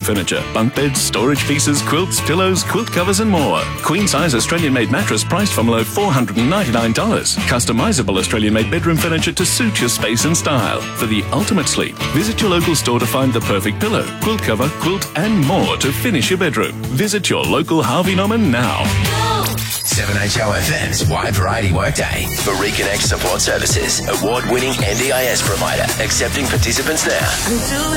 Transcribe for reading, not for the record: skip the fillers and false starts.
furniture, bunk beds, storage pieces, quilts, pillows, quilt covers and more. Queen-size Australian-made mattress priced from low $499. Customizable Australian-made bedroom furniture to suit your space and style. For the ultimate sleep, visit your local store to find the perfect pillow, quilt cover, quilt and more to finish your bedroom. Visit your local Harvey Norman now. 7HOFM's Wide Variety Workday for Reconnect Support Services, award-winning NDIS provider, accepting participants now.